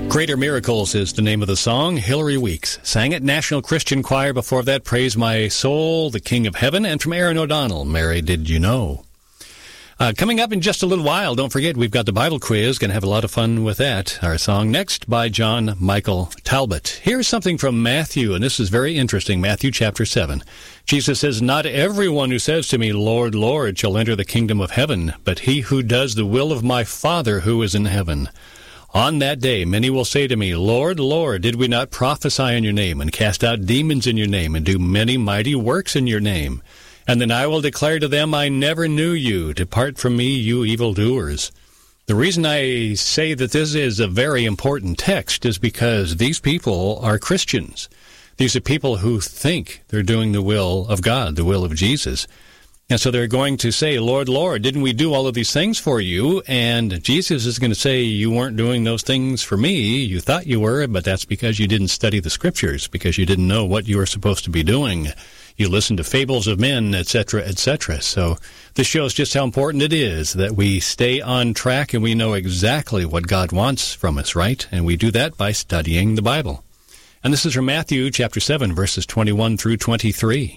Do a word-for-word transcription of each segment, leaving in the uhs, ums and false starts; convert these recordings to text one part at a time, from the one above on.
Greater Miracles is the name of the song. Hillary Weeks sang it. National Christian Choir before that, Praise My Soul, the King of Heaven. And from Aaron O'Donnell, Mary, Did You Know? Uh, coming up in just a little while, don't forget, we've got the Bible quiz. Going to have a lot of fun with that. Our song next by John Michael Talbot. Here's something from Matthew, and this is very interesting. Matthew chapter seven. Jesus says, Not everyone who says to me, Lord, Lord, shall enter the kingdom of heaven, but he who does the will of my Father who is in heaven. On that day many will say to me, Lord, Lord, did we not prophesy in your name, and cast out demons in your name, and do many mighty works in your name? And then I will declare to them, I never knew you. Depart from me, you evildoers. The reason I say that this is a very important text is because these people are Christians. These are people who think they're doing the will of God, the will of Jesus. And so they're going to say, Lord, Lord, didn't we do all of these things for you? And Jesus is going to say, you weren't doing those things for me. You thought you were, but that's because you didn't study the Scriptures, because you didn't know what you were supposed to be doing. You listen to fables of men, et cetera, et cetera. So this shows just how important it is that we stay on track and we know exactly what God wants from us, right? And we do that by studying the Bible. And this is from Matthew chapter seven, verses twenty-one through twenty-three.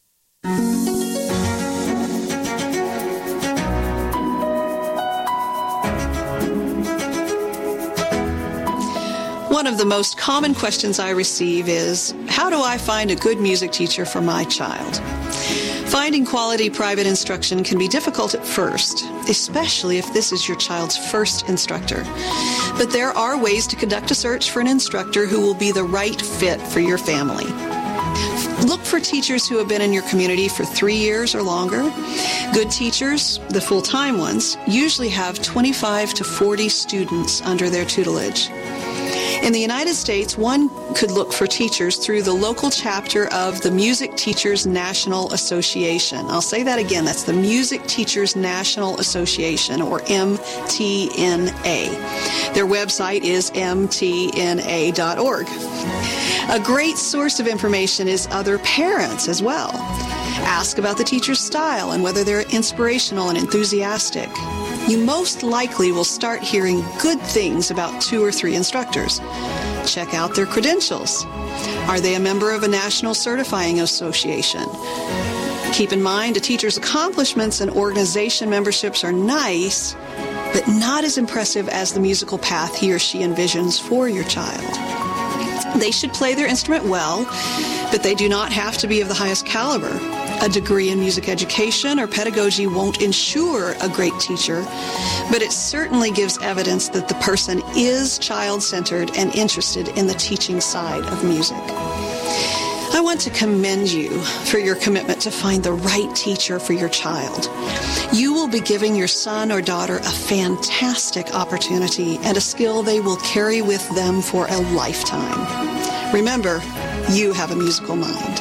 One of the most common questions I receive is, how do I find a good music teacher for my child? Finding quality private instruction can be difficult at first, especially if this is your child's first instructor. But there are ways to conduct a search for an instructor who will be the right fit for your family. Look for teachers who have been in your community for three years or longer. Good teachers, the full-time ones, usually have twenty-five to forty students under their tutelage. In the United States, one could look for teachers through the local chapter of the Music Teachers National Association. I'll say that again. That's the Music Teachers National Association, or M T N A. Their website is M T N A dot org. A great source of information is other parents as well. Ask about the teacher's style and whether they're inspirational and enthusiastic. You most likely will start hearing good things about two or three instructors. Check out their credentials. Are they a member of a national certifying association? Keep in mind, a teacher's accomplishments and organization memberships are nice, but not as impressive as the musical path he or she envisions for your child. They should play their instrument well, but they do not have to be of the highest caliber. A degree in music education or pedagogy won't ensure a great teacher, but it certainly gives evidence that the person is child-centered and interested in the teaching side of music. I want to commend you for your commitment to find the right teacher for your child. You will be giving your son or daughter a fantastic opportunity and a skill they will carry with them for a lifetime. Remember, you have a musical mind.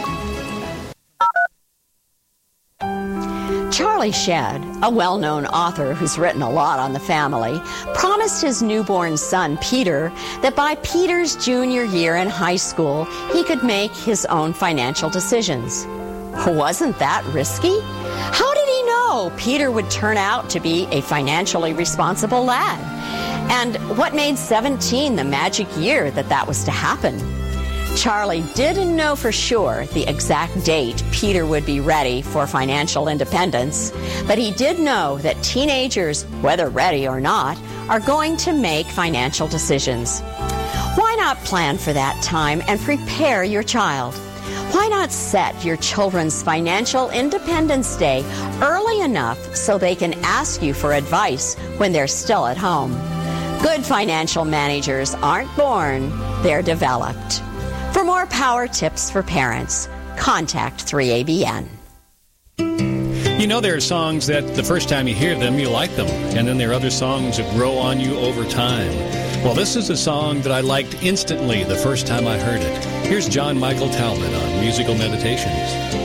Charlie Shedd, a well-known author who's written a lot on the family, promised his newborn son, Peter, that by Peter's junior year in high school, he could make his own financial decisions. Wasn't that risky? How did he know Peter would turn out to be a financially responsible lad? And what made seventeen the magic year that that was to happen? Charlie didn't know for sure the exact date Peter would be ready for financial independence, but he did know that teenagers, whether ready or not, are going to make financial decisions. Why not plan for that time and prepare your child? Why not set your children's financial independence day early enough so they can ask you for advice when they're still at home? Good financial managers aren't born, they're developed. For more power tips for parents, contact three A B N. You know, there are songs that the first time you hear them, you like them. And then there are other songs that grow on you over time. Well, this is a song that I liked instantly the first time I heard it. Here's John Michael Talbot on Musical Meditations.